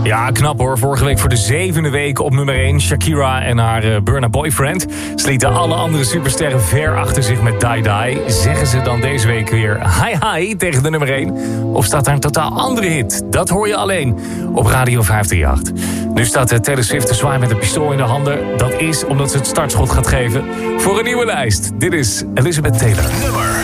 Ja, knap hoor. Vorige week voor de 7e week op nummer 1. Shakira en haar Burna Boyfriend. Ze lieten alle andere supersterren ver achter zich met Die Die. Zeggen ze dan deze week weer hi hi tegen de nummer 1? Of staat daar een totaal andere hit? Dat hoor je alleen op Radio 538. Nu staat Taylor Swift te zwaaien met een pistool in de handen. Dat is omdat ze het startschot gaat geven voor een nieuwe lijst. Dit is Elizabeth Taylor. Nummer